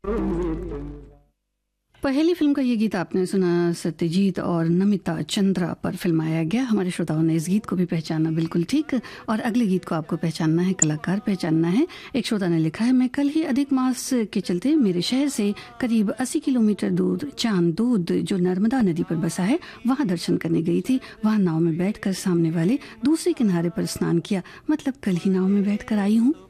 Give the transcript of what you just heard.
पहली फिल्म का ये गीत आपने सुना, सत्यजीत और नमिता चंद्रा पर फिल्माया गया। हमारे श्रोताओं ने इस गीत को भी पहचाना बिल्कुल ठीक। और अगले गीत को आपको पहचानना है, कलाकार पहचानना है। एक श्रोता ने लिखा है, मैं कल ही अधिक मास के चलते मेरे शहर से करीब 80 किलोमीटर दूर चांद दूध जो नर्मदा नदी पर बसा है वहां दर्शन करने गई थी। वहां नाव में बैठकर सामने वाले दूसरे किनारे पर स्नान किया। मतलब कल ही नाव में बैठकर आई हूँ।